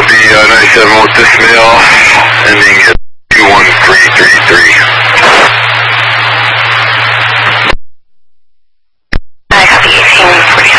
be 97 with this mail, ending at 21333.